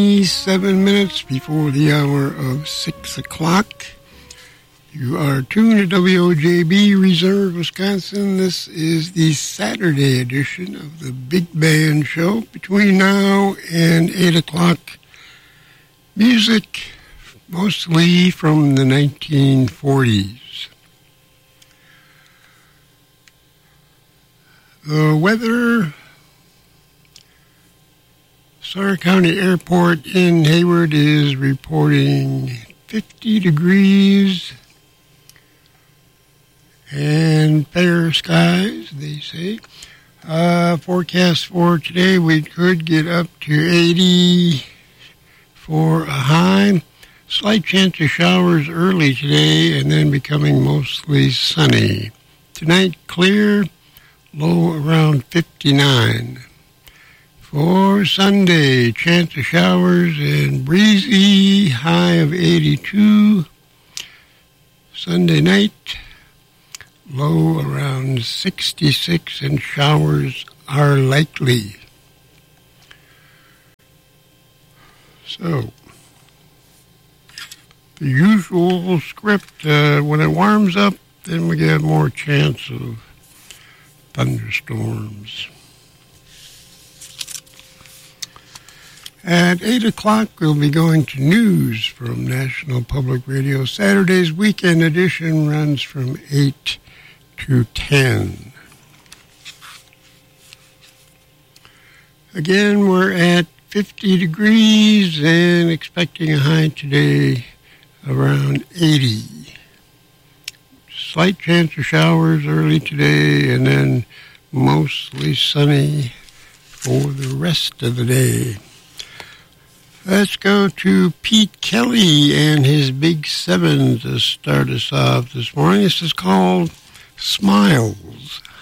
7 minutes before the hour of 6 o'clock. You are tuned to WOJB Reserve, Wisconsin. This is the Saturday edition of the Big Band Show. Between now and 8 o'clock, music mostly from the 1940s. The weather... Sawyer County Airport in Hayward is reporting 50 degrees and fair skies, they say. Forecast for today, we could get up to 80 for a high. Slight chance of showers early today and then becoming mostly sunny. Tonight, clear, low around 59. For Sunday, chance of showers and breezy, high of 82. Sunday night, low around 66, and showers are likely. So, the usual script, when it warms up, then we get more chance of thunderstorms. At 8 o'clock, we'll be going to news from National Public Radio. Saturday's weekend edition runs from 8 to 10. Again, we're at 50 degrees and expecting a high today around 80. Slight chance of showers early today and then mostly sunny for the rest of the day. Let's go to Pete Kelly and his Big Seven to start us off this morning. This is called Smiles.